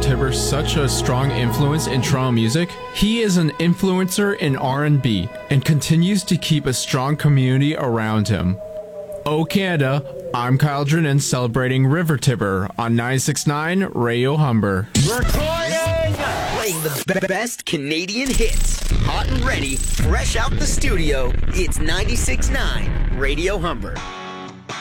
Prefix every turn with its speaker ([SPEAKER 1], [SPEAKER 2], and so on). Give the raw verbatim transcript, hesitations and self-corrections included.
[SPEAKER 1] Tiber such a strong influence in Toronto music? He is an influencer in R and B and continues to keep a strong community around him. Oh Canada, I'm Kyle Drennan celebrating River Tiber on nine sixty-nine Radio Humber.
[SPEAKER 2] Recording! Playing the be- best Canadian hits. Hot and ready, fresh out the studio, it's ninety-six point nine Radio Humber.